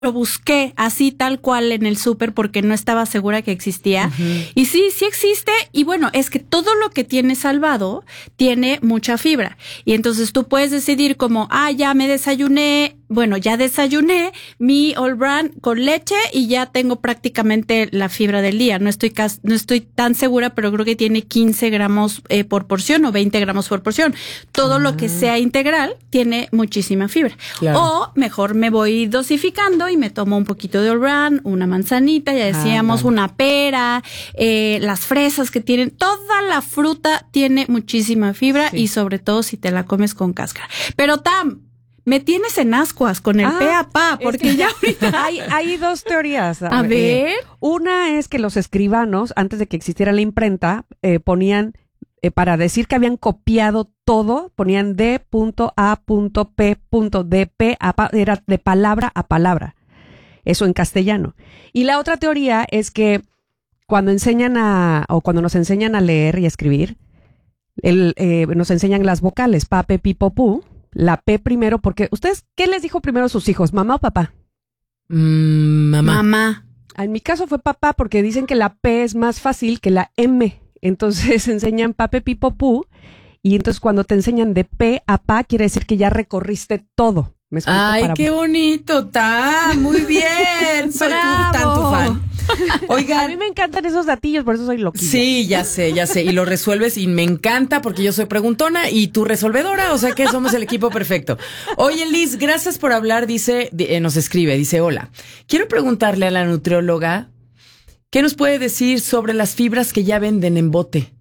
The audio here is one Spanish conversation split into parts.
lo busqué así tal cual en el súper porque no estaba segura que existía. Y sí existe. Y bueno, es que todo lo que tiene Salvado tiene mucha fibra. Y entonces tú puedes decidir como, ya me desayuné. Bueno, ya desayuné mi All Bran con leche y ya tengo prácticamente la fibra del día. No estoy tan segura, pero creo que tiene 15 gramos por porción o 20 gramos por porción. Todo lo que sea integral tiene muchísima fibra. Claro. O mejor me voy dosificando y me tomo un poquito de All Bran, una manzanita, ya decíamos, una pera, las fresas que tienen. Toda la fruta tiene muchísima fibra y sobre todo si te la comes con cáscara. Pero me tienes en ascuas con el PAPA, porque es que ya ahorita hay dos teorías. A ver. Una es que los escribanos, antes de que existiera la imprenta, ponían, para decir que habían copiado todo, ponían D.A.P.D.P. Era de palabra a palabra. Eso en castellano. Y la otra teoría es que cuando nos enseñan a leer y a escribir, nos enseñan las vocales, pa, pe, pi, po, pu. La P primero, porque ¿ustedes qué les dijo primero a sus hijos, mamá o papá? Mamá. En mi caso fue papá, porque dicen que la P es más fácil que la M. Entonces enseñan pa, pe, pi, po, pu. Y entonces cuando te enseñan de P a pa, quiere decir que ya recorriste todo. Ay, qué bonito, muy bien. Soy tanto fan. Oigan, a mí me encantan esos datillos, por eso soy loquilla. Sí, ya sé. Y lo resuelves y me encanta porque yo soy preguntona y tú resolvedora, o sea que somos el equipo perfecto. Oye, Liz, gracias por hablar, nos escribe, dice, hola, quiero preguntarle a la nutrióloga, ¿qué nos puede decir sobre las fibras que ya venden en bote?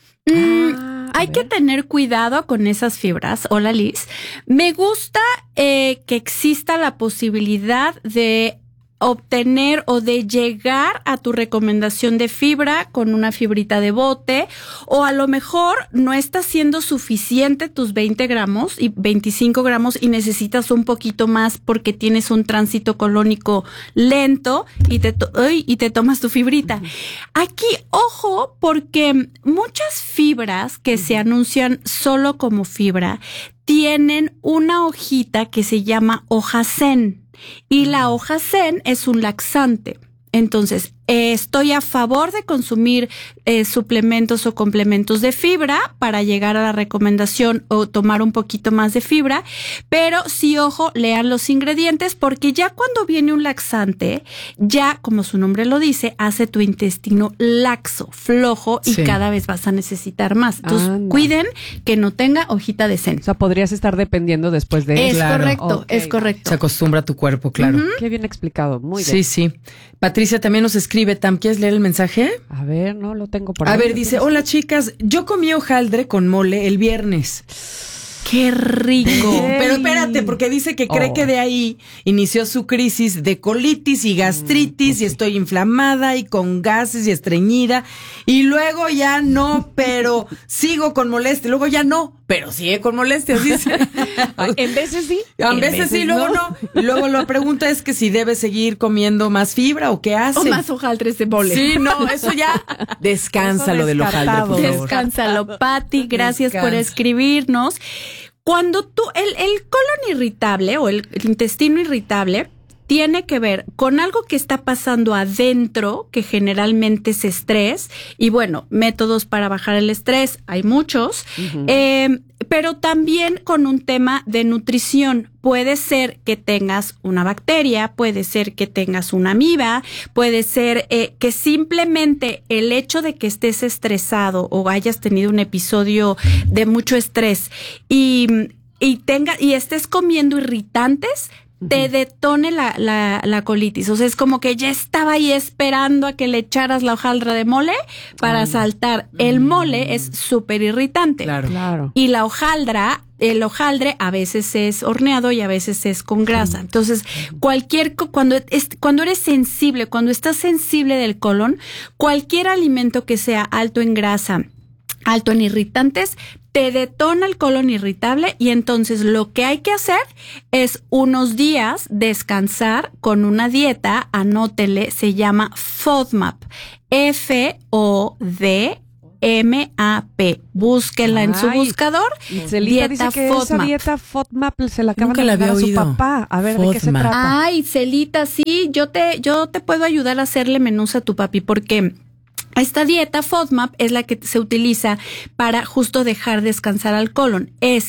Hay que tener cuidado con esas fibras. Hola, Liz. Me gusta que exista la posibilidad de obtener o de llegar a tu recomendación de fibra con una fibrita de bote, o a lo mejor no está siendo suficiente tus 20 gramos y 25 gramos y necesitas un poquito más porque tienes un tránsito colónico lento y te tomas tu fibrita. Aquí, ojo, porque muchas fibras que se anuncian solo como fibra tienen una hojita que se llama hoja zen. Y la hoja zen es un laxante. Entonces, estoy a favor de consumir suplementos o complementos de fibra para llegar a la recomendación o tomar un poquito más de fibra, pero sí, ojo, lean los ingredientes porque ya cuando viene un laxante, ya, como su nombre lo dice, hace tu intestino laxo, flojo y cada vez vas a necesitar más. Entonces, cuiden que no tenga hojita de zen. O sea, podrías estar dependiendo después de eso. Correcto, es correcto. Se acostumbra a tu cuerpo, claro. Qué bien explicado, muy bien. Sí. Patricia también nos escribe, Tam, ¿quieres leer el mensaje? A ver, no lo tengo por ahí. A ver, dice, hola chicas, yo comí hojaldre con mole el viernes. ¡Qué rico! Pero espérate, porque dice que cree que de ahí inició su crisis de colitis y gastritis y estoy inflamada y con gases y estreñida y luego ya no, pero sigo con molestias, luego ya no, pero sigue con molestias, dice. En veces sí. En veces sí, luego no. Luego la pregunta es que si debe seguir comiendo más fibra o qué hace. O más hojaldres de mole. Sí, no, eso ya. Descánsalo del hojaldre, por favor. Descánsalo, Pati, gracias por escribirnos. Cuando el colon irritable o el intestino irritable tiene que ver con algo que está pasando adentro, que generalmente es estrés, y bueno, métodos para bajar el estrés, hay muchos, pero también con un tema de nutrición. Puede ser que tengas una bacteria, puede ser que tengas una amiba, puede ser que simplemente el hecho de que estés estresado o hayas tenido un episodio de mucho estrés y estés comiendo irritantes, te detone la colitis. O sea, es como que ya estaba ahí esperando a que le echaras la hojaldra de mole para saltar. El mole es súper irritante. Claro. Y el hojaldre a veces es horneado y a veces es con grasa. Entonces, cuando eres sensible, cuando estás sensible del colon, cualquier alimento que sea alto en grasa, alto en irritantes, te detona el colon irritable y entonces lo que hay que hacer es unos días descansar con una dieta, anótele, se llama FODMAP, FODMAP, FODMAP. Búsquenla en su buscador. Celita dice que esa dieta FODMAP se la acaban de dar a su papá. A ver, ¿de qué se trata? Ay, Celita, sí, yo te puedo ayudar a hacerle menús a tu papi, porque esta dieta FODMAP es la que se utiliza para justo dejar descansar al colon.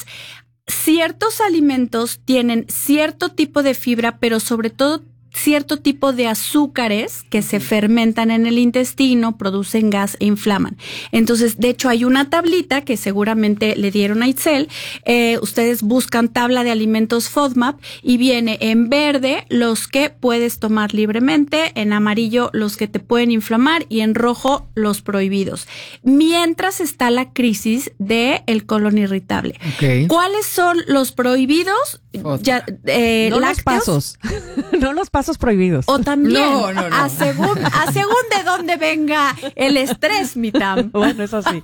Ciertos alimentos tienen cierto tipo de fibra, pero sobre todo cierto tipo de azúcares que se fermentan en el intestino, producen gas e inflaman. Entonces, de hecho, hay una tablita que seguramente le dieron a Itzel. Ustedes buscan tabla de alimentos FODMAP y viene en verde los que puedes tomar libremente, en amarillo los que te pueden inflamar y en rojo los prohibidos. Mientras está la crisis del colon irritable. Okay. ¿Cuáles son los prohibidos? No los pasos. No los pasos prohibidos. O también, no. A según de dónde venga el estrés, mi Tam. Bueno, eso sí.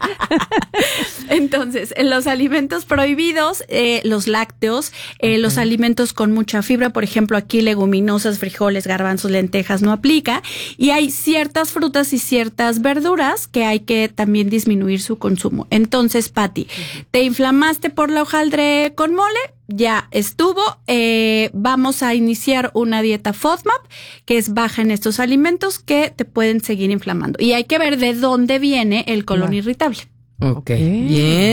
Entonces, los alimentos prohibidos, los lácteos, los alimentos con mucha fibra, por ejemplo, aquí leguminosas, frijoles, garbanzos, lentejas, no aplica. Y hay ciertas frutas y ciertas verduras que hay que también disminuir su consumo. Entonces, Pati, ¿te inflamaste por la hojaldre con mole? Ya estuvo, vamos a iniciar una dieta FODMAP que es baja en estos alimentos que te pueden seguir inflamando. Y hay que ver de dónde viene el colon irritable. Okay.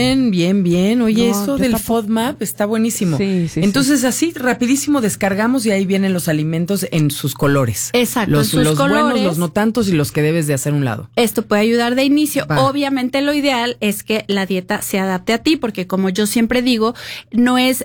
Bien. Oye, eso del FODMAP está buenísimo. Sí. Entonces, así, rapidísimo descargamos y ahí vienen los alimentos en sus colores. Exacto, los buenos, los no tantos y los que debes de hacer a un lado. Esto puede ayudar de inicio. Obviamente, lo ideal es que la dieta se adapte a ti, porque como yo siempre digo, no es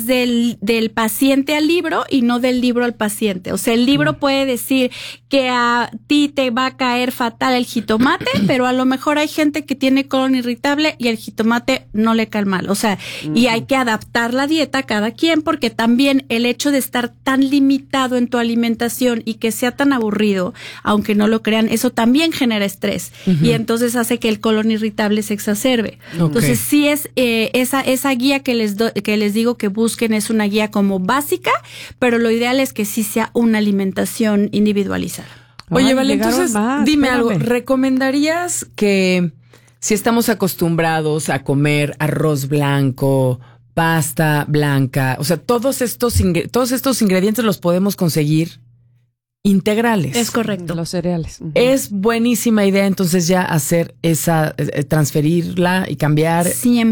del paciente al libro y no del libro al paciente. O sea, el libro puede decir que a ti te va a caer fatal el jitomate, pero a lo mejor hay gente que tiene colon irritable y el jitomate no le cae mal. O sea, y hay que adaptar la dieta a cada quien, porque también el hecho de estar tan limitado en tu alimentación y que sea tan aburrido, aunque no lo crean, eso también genera estrés y entonces hace que el colon irritable se exacerbe. Entonces, sí es esa guía que les digo que busquen, es una guía como básica, pero lo ideal es que sí sea una alimentación individualizada. Oye, Vale, entonces dime algo, ¿recomendarías que si estamos acostumbrados a comer arroz blanco, pasta blanca, o sea, todos estos ingredientes los podemos conseguir integrales? Es correcto. Los cereales. Es buenísima idea entonces ya hacer esa, transferirla y cambiar.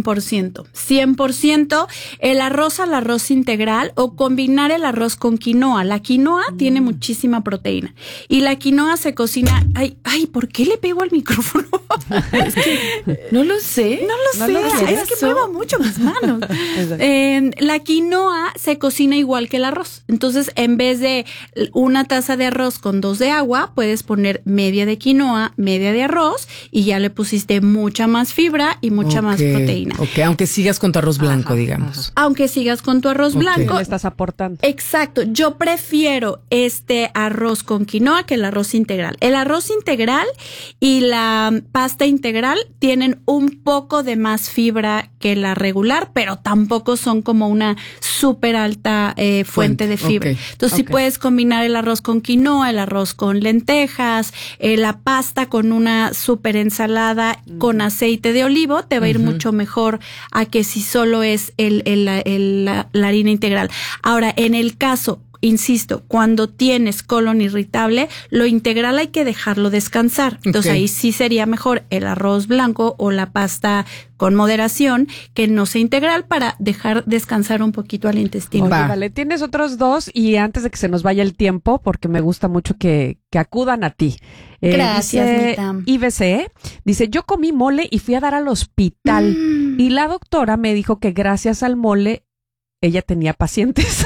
100%. El arroz al arroz integral o combinar el arroz con quinoa. La quinoa tiene muchísima proteína y la quinoa se cocina. Ay, ¿por qué le pego al micrófono? Es que no lo sé. Es que muevo mucho mis manos. La quinoa se cocina igual que el arroz. Entonces, en vez de una taza de arroz con 2 de agua, puedes poner media de quinoa, media de arroz y ya le pusiste mucha más fibra y mucha más proteína. Aunque sigas con tu arroz blanco, digamos. Aunque sigas con tu arroz blanco. Le estás aportando. Exacto. Yo prefiero este arroz con quinoa que el arroz integral. El arroz integral y la pasta integral tienen un poco de más fibra que la regular, pero tampoco son como una súper alta fuente de fibra. Entonces, sí puedes combinar el arroz con quinoa, el arroz con lentejas, la pasta con una súper ensalada con aceite de olivo, te va a ir mucho mejor a que si solo es la harina integral. Ahora, en el caso, insisto, cuando tienes colon irritable, lo integral hay que dejarlo descansar. Entonces ahí sí sería mejor el arroz blanco o la pasta con moderación que no sea integral para dejar descansar un poquito al intestino. Oye, vale, tienes otros dos y antes de que se nos vaya el tiempo, porque me gusta mucho que acudan a ti. Gracias, Mitam. IBC dice, yo comí mole y fui a dar al hospital y la doctora me dijo que gracias al mole ella tenía pacientes.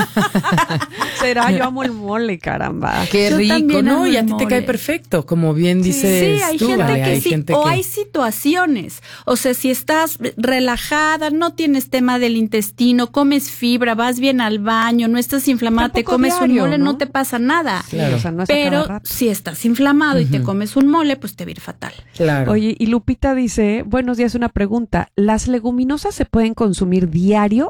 Será, yo amo el mole, caramba. Qué rico, ¿no? Y a ti te cae perfecto, como bien dices. Sí, hay gente que sí, o hay situaciones. O sea, si estás relajada, no tienes tema del intestino, comes fibra, vas bien al baño, no estás inflamada, te comes un mole, no te pasa nada. Claro. O sea, no es pero si estás inflamado y te comes un mole, pues te va a ir fatal. Claro. Oye, y Lupita dice, buenos días, una pregunta. ¿Las leguminosas se pueden consumir diario o hay algún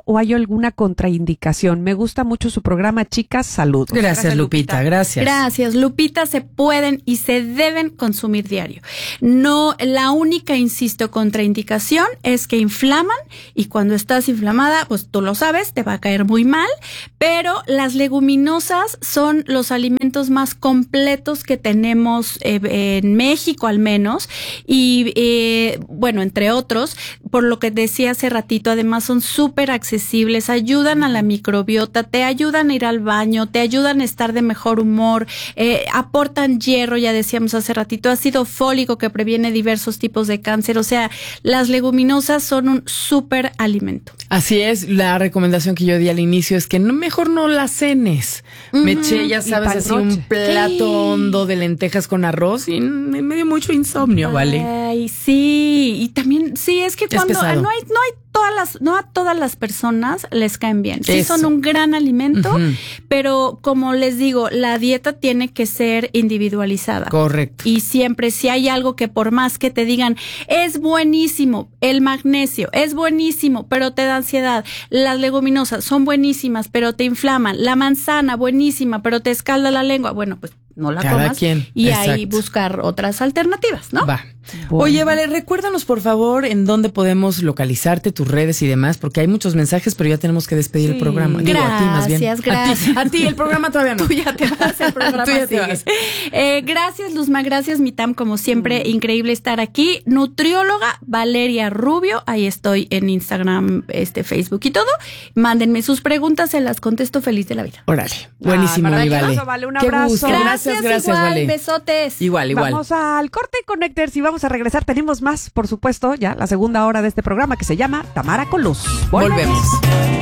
alguna contraindicación. Me gusta mucho su programa, chicas, saludos. Gracias, Lupita, gracias. Gracias, Lupita. Se pueden y se deben consumir diario. No, la única, insisto, contraindicación es que inflaman, y cuando estás inflamada, pues tú lo sabes, te va a caer muy mal, pero las leguminosas son los alimentos más completos que tenemos en México al menos, y bueno, entre otros, por lo que decía hace ratito, además son súper accesibles, ayudan a la microbiota, te ayudan a ir al baño, te ayudan a estar de mejor humor, aportan hierro, ya decíamos hace ratito, ácido fólico que previene diversos tipos de cáncer. O sea, las leguminosas son un súper alimento. Así es, la recomendación que yo di al inicio es que mejor no las cenes. Me eché, ya sabes, así un plato hondo de lentejas con arroz y me dio mucho insomnio, ¿vale? Ay, sí, y también, sí, es que cuando no a todas las personas les caen bien. Sí, son un gran alimento, pero como les digo, la dieta tiene que ser individualizada. Correcto. Y siempre, si hay algo que por más que te digan, es buenísimo, el magnesio es buenísimo, pero te da ansiedad. Las leguminosas son buenísimas, pero te inflaman. La manzana, buenísima, pero te escalda la lengua. Bueno, pues no la cada comas. Quien. Y Exacto. ahí buscar otras alternativas, ¿no? Va. Bueno. Oye, Vale, recuérdanos por favor en dónde podemos localizarte, tus redes y demás, porque hay muchos mensajes, pero ya tenemos que despedir el programa. Digo, gracias, a ti más bien. Gracias. A ti, el programa todavía no. Tú ya te vas, el programa Tú ya te sigue. vas. Gracias, Luzma, gracias, Mitam, como siempre, increíble estar aquí. Nutrióloga Valeria Rubio, ahí estoy en Instagram, Facebook y todo. Mándenme sus preguntas, se las contesto feliz de la vida. Órale, buenísimo, mi Vale. Vale, un Qué abrazo. gusto. Gracias, igual, Vale. besotes. Igual. Vamos al corte, Connectors, y vamos a regresar. Tenemos más, por supuesto, ya la segunda hora de este programa que se llama Tamara con Luz. Volvemos.